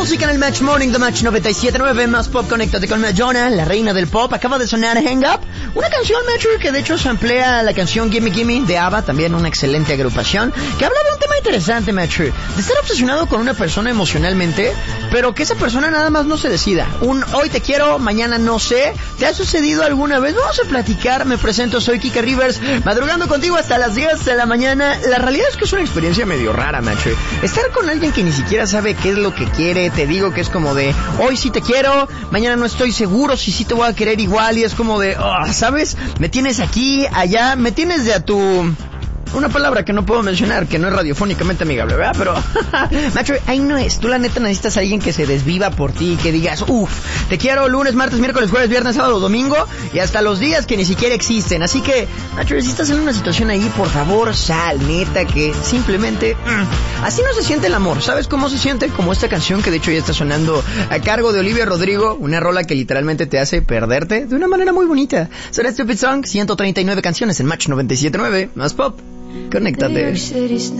música en el Match Morning de Match 97.9, más pop. Conéctate con Madonna, la reina del pop. Acaba de sonar Hang Up, una canción, Match, que de hecho se emplea la canción Gimme Gimme de ABBA, también una excelente agrupación, que habla de un tema interesante, Match, de estar obsesionado con una persona emocionalmente, pero que esa persona nada más no se decida. Hoy te quiero, mañana no sé. ¿Te ha sucedido alguna vez? Vamos a platicar. Me presento, soy Kike Rivers, madrugando contigo hasta las 10 de la mañana. La realidad es que es una experiencia medio rara, Match. Estar con alguien que ni siquiera sabe qué es lo que quiere. Te digo que es como de, hoy sí te quiero, mañana no estoy seguro si sí te voy a querer igual, y es como de, ¿sabes? Me tienes aquí, allá, me tienes de a tu... Una palabra que no puedo mencionar, que no es radiofónicamente amigable, ¿verdad? Pero, macho, ahí no es. Tú la neta necesitas a alguien que se desviva por ti, que digas, te quiero lunes, martes, miércoles, jueves, viernes, sábado, domingo, y hasta los días que ni siquiera existen. Así que, macho, si estás en una situación ahí, por favor, sal, neta, que simplemente, así no se siente el amor. ¿Sabes cómo se siente? Como esta canción que de hecho ya está sonando a cargo de Olivia Rodrigo, una rola que literalmente te hace perderte de una manera muy bonita. Será Stupid Song, 139 canciones en Match 97.9, más pop. Conéctate.